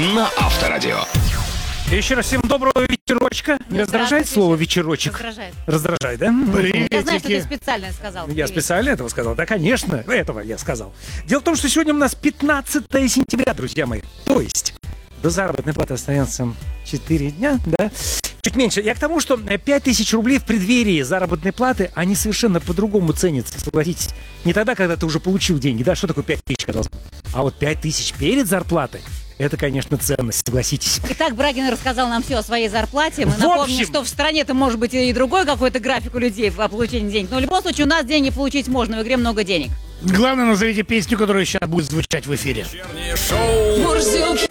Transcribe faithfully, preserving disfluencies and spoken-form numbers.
на Авторадио. Еще раз всем доброго вечерочка. Не раздражает слово вечерочек? Раздражает. Раздражает, да? Я знаю, что ты специально сказал. Я Привет. специально этого сказал? Да, конечно, этого я сказал. Дело в том, что сегодня у нас пятнадцатое сентября, друзья мои. То есть до заработной платы остается четыре дня, да? Чуть меньше. Я к тому, что пять тысяч рублей в преддверии заработной платы, они совершенно по-другому ценятся, согласитесь. Не тогда, когда ты уже получил деньги, да? Что такое пять тысяч, казалось бы? А вот пять тысяч перед зарплатой, это, конечно, ценность, согласитесь. Итак, Брагин рассказал нам все о своей зарплате. Мы В напомним, общем... что в стране-то может быть и другой какой-то график у людей по получению денег. Но в любом случае у нас деньги получить можно, в игре много денег. Главное, назовите песню, которая сейчас будет звучать в эфире. Вечернее шоу Мурзилки.